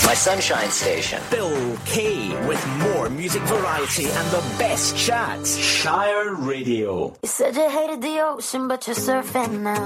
My Sunshine Station. Bill K with more music variety and the best chat. Shire Radio. You said you hated the ocean, but you're surfing now.